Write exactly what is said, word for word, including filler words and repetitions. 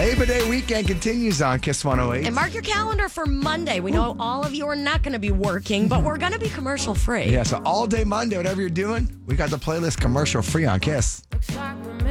Labor Day weekend continues on Kiss one oh eight. And mark your calendar for Monday. We know all of you are not going to be working, but we're going to be commercial free. Yeah, so all day Monday, whatever you're doing, we got the playlist commercial free on Kiss. Looks like